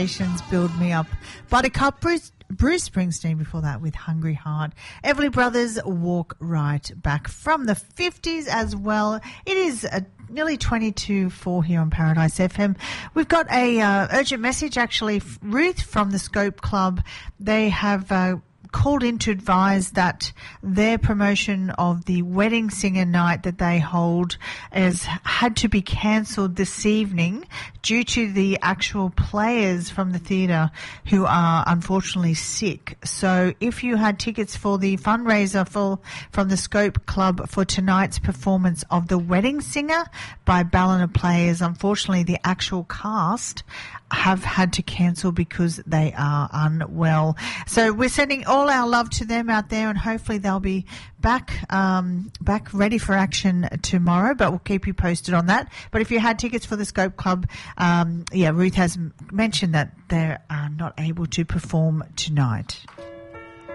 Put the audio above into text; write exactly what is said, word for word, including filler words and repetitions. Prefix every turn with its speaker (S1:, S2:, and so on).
S1: Build Me Up. Buttercup, Bruce, Bruce Springsteen before that with Hungry Heart. Everly Brothers, Walk Right Back from the fifties as well. It is a nearly twenty-two four here on Paradise F M. We've got a uh, urgent message actually, Ruth from the Scope Club. They have uh, called in to advise that their promotion of the wedding singer night that they hold has had to be cancelled this evening due to the actual players from the theatre who are unfortunately sick. So if you had tickets for the fundraiser for from the Scope Club for tonight's performance of The Wedding Singer by Ballina Players, unfortunately the actual cast have had to cancel because they are unwell. So we're sending all our love to them out there, and hopefully they'll be back um, back ready for action tomorrow, but we'll keep you posted on that. But if you had tickets for the Scope Club, um, yeah, Ruth has mentioned that they are not able to perform tonight.